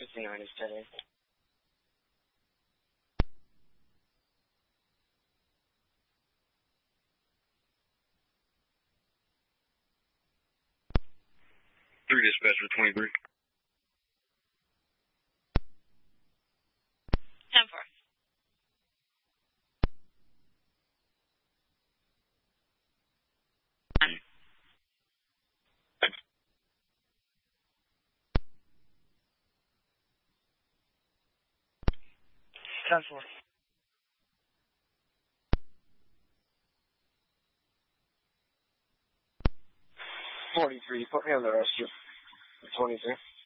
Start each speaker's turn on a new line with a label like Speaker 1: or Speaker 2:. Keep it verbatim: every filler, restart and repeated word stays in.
Speaker 1: fifty-nine is ten eight.
Speaker 2: Three dispatch for twenty-three.
Speaker 3: ten four.
Speaker 1: ten four. forty-three, put me on the register. twenty-three.